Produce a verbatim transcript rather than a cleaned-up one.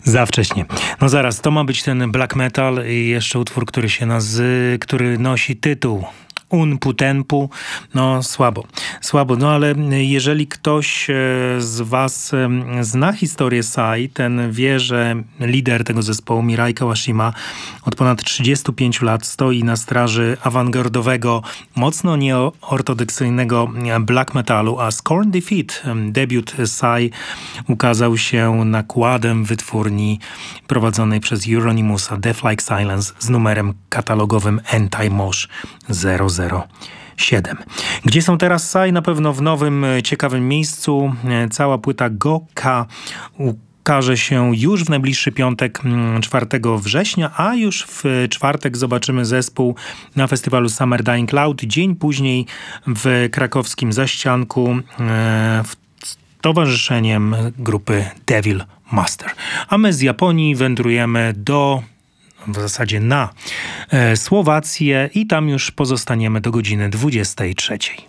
Za wcześnie. No zaraz, to ma być ten black metal i jeszcze utwór, który się nazy, który nosi tytuł Un Putempu. No słabo, słabo. No ale jeżeli ktoś z was zna historię Sai, ten wie, że lider tego zespołu, Mirai Kawashima, od ponad trzydziestu pięciu lat stoi na straży awangardowego, mocno nieortodoksyjnego black metalu, a Scorn Defeat, debiut Sai, ukazał się nakładem wytwórni prowadzonej przez Euronymousa Death Like Silence z numerem katalogowym Anti-Mosh zero zero siedem. Gdzie są teraz Sai? Na pewno w nowym, ciekawym miejscu. Cała płyta Gokka ukaże się już w najbliższy piątek, czwartego września, a już w czwartek zobaczymy zespół na festiwalu Summer Dying Cloud. Dzień później w krakowskim Zaścianku w towarzyszeniem grupy Devil Master. A my z Japonii wędrujemy do w zasadzie na e, Słowację i tam już pozostaniemy do godziny dwudziestej trzeciej.